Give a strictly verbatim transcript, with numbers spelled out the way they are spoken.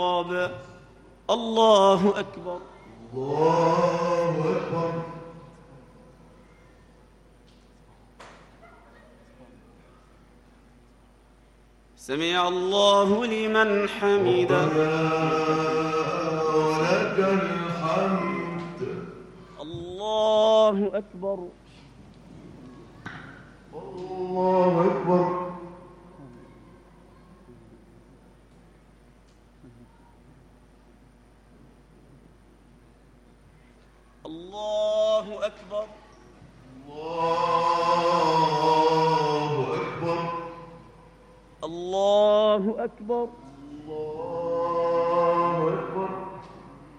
الله أكبر. الله أكبر. سمع الله لمن حمده. ولك الحمد. الله أكبر. الله أكبر. الله أكبر. الله أكبر. الله أكبر.